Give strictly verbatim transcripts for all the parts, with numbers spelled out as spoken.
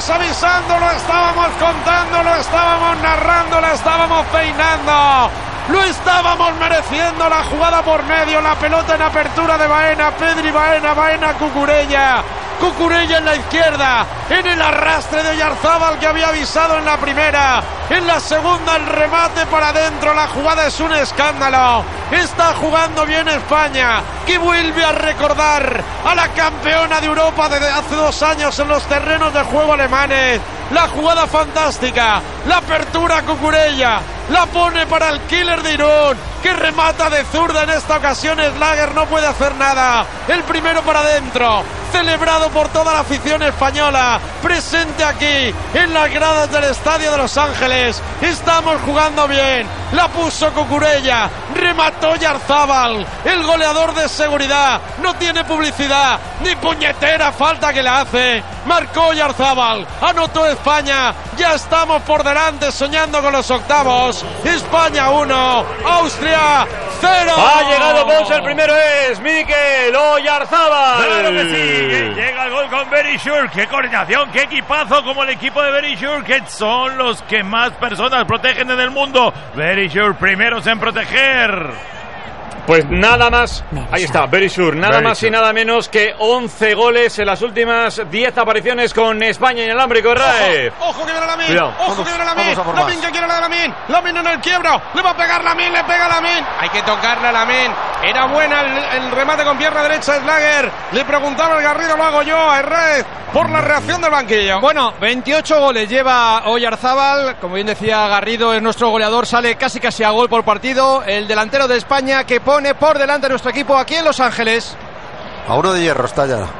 estábamos avisando, lo estábamos contando, lo estábamos narrando, lo estábamos peinando. Lo estábamos mereciendo, la jugada por medio, la pelota en apertura de Baena, Pedri Baena, Baena Cucurella. Cucurella en la izquierda, en el arrastre de Oyarzábal que había avisado en la primera, en la segunda el remate para adentro, la jugada es un escándalo. Está jugando bien España, que vuelve a recordar a la campeona de Europa de hace dos años en los terrenos de juego alemanes. La jugada fantástica, la apertura Cucurella, la pone para el killer de Irún, que remata de zurda en esta ocasión. Schlager no puede hacer nada, el primero para adentro, celebrado por toda la afición española, presente aquí en las gradas del Estadio de Los Ángeles. Estamos jugando bien, la puso Cucurella, remató Oyarzábal, el goleador de seguridad, no tiene publicidad, ni puñetera falta que le hace, marcó Oyarzábal, anotó España, ya estamos por delante soñando con los octavos. España uno, Austria cero. Ha llegado Pons, el primero es Mikel Oyarzábal. Claro que sí, llega el gol con Verisure. Qué coordinación, qué equipazo como el equipo de Verisure, que son los que más personas protegen en el mundo. Verisure primeros en proteger. Pues nada más, ahí está, Verisure, nada Very más sure. y nada menos que once goles en las últimas diez apariciones con España inalámbrico. Rae. Ojo, ojo que viene Lamin, Cuidado. ojo Vamos, que viene vamos a Lamin, por Lamin más. que quiere la de Lamin, Lamin en el quiebro, le va a pegar Lamin, le pega Lamin, hay que tocarle a Lamin, era buena el, el remate con pierna derecha de Schlager, le preguntaba el Garrido, lo hago yo a Herrez, por la reacción del banquillo. Bueno, veintiocho goles lleva Oyarzábal, como bien decía Garrido, es nuestro goleador, sale casi casi a gol por partido, el delantero de España que pone por delante a nuestro equipo aquí en Los Ángeles. A uno de hierro está ya.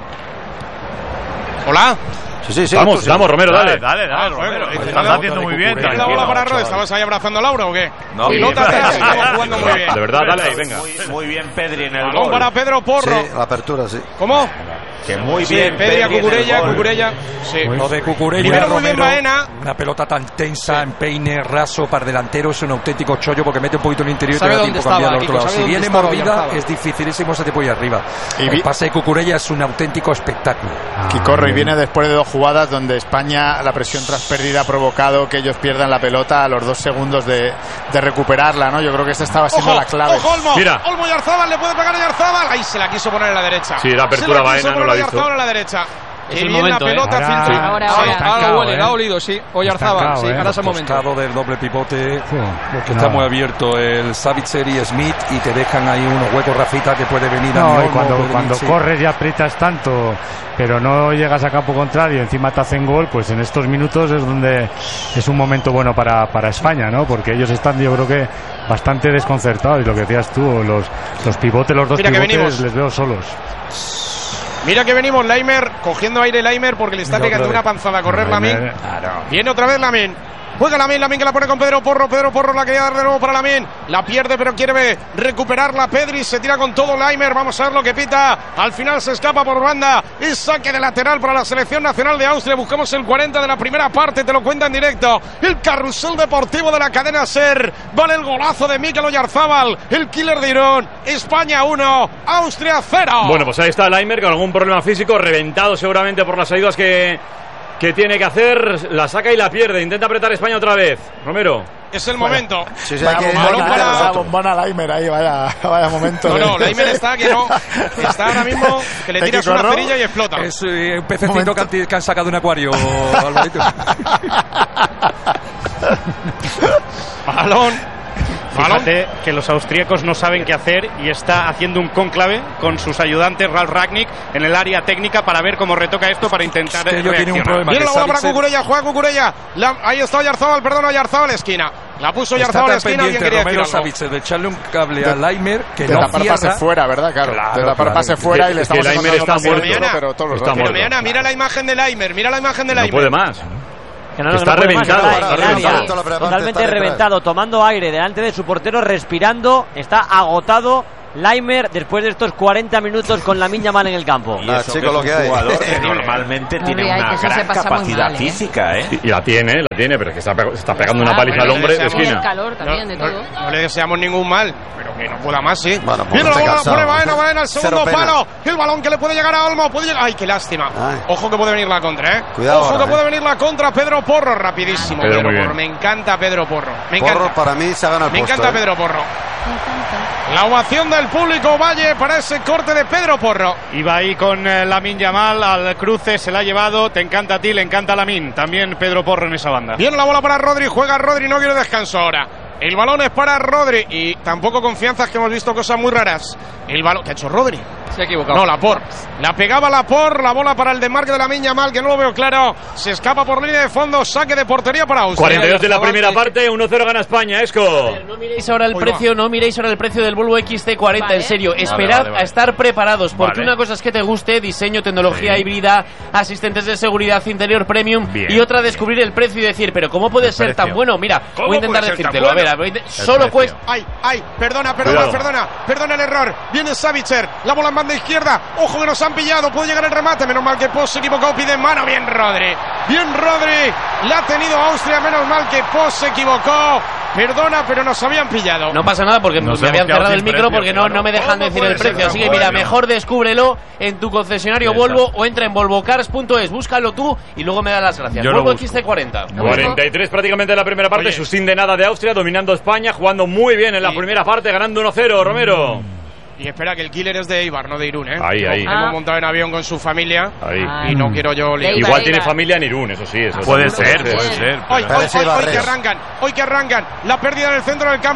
Hola. Sí, sí, sí. Vamos, sí. vamos, Romero, dale. Dale, dale, Ah, Romero. bueno, Estás no, haciendo muy bien. ¿Tienes la bola para Roy? ¿Estabas ahí abrazando a Laura o qué? No, Pilota bien. atrás, estamos jugando muy bien. De verdad, dale ahí, venga. Muy, muy bien Pedri en el Balón gol. para Pedro Porro. Sí, la apertura, sí. ¿Cómo? Que muy Sí, bien Pedri a en el Cucurella, gol. Cucurella. Sí. Lo de Cucurella, Primero muy bien Romero, Baena. una pelota tan tensa, en peine, raso, para delantero, es un auténtico chollo porque mete un poquito en el interior y te Sabe da dónde tiempo a cambiar al estaba, otro Kiko, lado. sabe Si dónde viene estaba mordida, Oyarzábal. es dificilísimo ese tipo ahí arriba. Y El vi- pase de Cucurella es un auténtico espectáculo. Quicorro, y viene después de dos jugadas donde España, la presión tras pérdida ha provocado que ellos pierdan la pelota a los dos segundos de, de recuperarla, ¿no? Yo creo que esta estaba siendo Ojo, la clave. ojo, Olmo. Mira. Olmo Oyarzábal, le puede pegar a Oyarzábal. Ahí se la quiso poner en la derecha. Sí, la apertura Se la quiso Baena no poner la a hizo. Oyarzábal en la derecha. Es Qué el bien momento, la pelota ¿eh? filtra. Ahora- Ahora, Ahora ahora, está ahora cao, huele, ¿eh? lo ha olido, sí. Oyarzábal, cao, sí, ¿eh? ahora es el momento. Costado del doble pivote, que No. está muy abierto el Savitzer y Smith y te dejan ahí unos huecos, Rafita, que puede venir a No, Olmo, y cuando, puede cuando venir, sí. corres y aprietas tanto, pero no llegas a campo contrario, encima te hacen gol, pues en estos minutos es donde es un momento bueno para, para España, ¿no? Porque ellos están, yo creo que, bastante desconcertados. Y lo que decías tú, los, los pivotes, los dos Mira que venimos. pivotes, les veo solos. Mira que venimos, Laimer, cogiendo aire Laimer porque le está Mira pegando otra una vez. panzada a correr Laimer, Lamin. claro. Viene otra vez Lamin. Juega Lamin, Lamin que la pone con Pedro Porro. Pedro Porro la quería dar de nuevo para Lamin. La pierde pero quiere recuperarla Pedri. Se tira con todo Laimer. Vamos a ver lo que pita. Al final se escapa por banda. Y saque de lateral para la selección nacional de Austria. Buscamos el cuarenta de la primera parte. Te lo cuenta en directo. El carrusel deportivo de la cadena SER. Vale el golazo de Mikel Oyarzábal. El killer de Irún. España uno. Austria cero. Bueno, pues ahí está Laimer con algún problema físico, reventado seguramente por las ayudas que, que tiene que hacer. La saca y la pierde. Intenta apretar España otra vez. Romero. Es el momento. Sí, sí, Vaya hay que balón bombona, para- vaya bombona Laimer ahí, vaya, vaya momento. No, de- no, Laimer está que no. Está ahora mismo que le ¿De tiras qué una corro? cerilla y explota. Es eh, un pececito Momento. que han, ti- que han sacado de un acuario, Alvarito. Balón. Fíjate que los austríacos no saben qué hacer y está haciendo un cónclave con sus ayudantes Ralf Rangnick en el área técnica para ver cómo retoca esto para intentar Es que ellos tienen un reaccionar. problema. Viene la bola para Savitzer- Cucurella, juega Cucurella. La- ahí está Oyarzábal, perdón, Oyarzábal, esquina. La puso Está Oyarzábal, tan esquina, alguien pendiente quería Romero decir algo. Savitzer de echarle un cable a Laimer que de no tapar cierra. pase fuera, ¿verdad? Claro, Claro, de tapar claro. pase fuera Es y le que estamos Laimer encontrando está más muerto. duro, pero todos los Está dos. Pero muerto. Meana, mira la imagen de Laimer, mira la imagen de No Laimer. puede más. Que no, no, Está que no puede más, reventado, está está en el área, reventado. totalmente reventado, tomando aire delante de su portero, respirando, está agotado Leimer después de estos cuarenta minutos con Lamine Yamal en el campo. Y eso, chico, que es un jugador que normalmente tiene una gran capacidad física, ¿eh? Y, y la tiene, la tiene, pero es que está, pe- está pegando una paliza al hombre de esquina. calor también, de todo. No, no le deseamos ningún mal, pero que no pueda más, sí. Bueno, pues Viene la esté bola, cansado. pone Baena, Baena, el segundo Cero pena. palo. El balón que le puede llegar a Olmo, puede llegar. Ay, qué lástima. Ay. Ojo que puede venir la contra, ¿eh? Cuidado Ojo ahora, que puede eh. venir la contra. Pedro Porro, rapidísimo. Pedro, Pedro muy Porro, bien. me encanta Pedro Porro. Me encanta. Porro para mí se ha ganado el Me puesto. encanta ¿eh? Pedro Porro. La ovación del público Valle para ese corte de Pedro Porro. Iba ahí con eh, Lamine Yamal al cruce, se la ha llevado. Te encanta a ti, le encanta a Lamine. También Pedro Porro en esa banda. Viene la bola para Rodri, juega Rodri, no quiere descanso ahora. El balón es para Rodri y tampoco confianzas, que hemos visto cosas muy raras. El balón, ¿qué ha hecho Rodri? Se ha equivocado. No, Laporte. La pegaba Laporte, la bola para el desmarque de Lamine Yamal, que no lo veo claro. Se escapa por línea de fondo, saque de portería para Austria. cuarenta y dos de la primera parte, uno cero gana España, Esco. No miréis ahora el Oiga. precio, no miréis ahora el precio del Volvo X C cuarenta, Vale. en serio, Vale, esperad vale, vale. a estar preparados, porque Vale. una cosa es que te guste, diseño, tecnología Sí. híbrida, asistentes de seguridad interior premium, Bien, y otra bien. descubrir el precio y decir, pero ¿cómo puede El ser precio. tan bueno? Mira, ¿Cómo voy a intentar puede ser tan decírtelo, a ver, bueno? a ver, El solo precio. cuesta... Ay, ay, perdona, perdona, Cuidado. perdona, perdona el error. Viene Savitzer, la bola en banda izquierda. Ojo que nos han pillado, puede llegar el remate. Menos mal que Poz se equivocó, pide mano. Bien Rodri, bien Rodri. La ha tenido Austria, menos mal que Poz se equivocó. Perdona, pero nos habían pillado. No pasa nada porque Nos me hemos habían quedado cerrado el sin micro precio, porque no, claro. no me dejan ¿Cómo decir puede el ser precio. tan Así que mira, bueno? mejor descúbrelo en tu concesionario Ya Volvo está. o entra en volvocars punto es. Búscalo tú y luego me das las gracias. Yo lo Volvo busco. X C cuarenta. cuarenta y tres prácticamente de la primera parte, Oye. sustín de nada de Austria, dominando España, jugando muy bien en la Y- primera parte, ganando uno cero, Romero. Y espera, que el killer es de Eibar, no de Irún, ¿eh? Ahí, Hemos- ahí. Hemos Ah. montado en avión con su familia Ahí. Ah. y no quiero yo liar. Eibar, Igual Eibar. tiene familia en Irún, eso sí. Eso Puede también ser, puede ser. ser. Hoy, pero- hoy, Parece hoy, hoy Ibarres. que arrancan, hoy que arrancan. La pérdida en el centro del campo.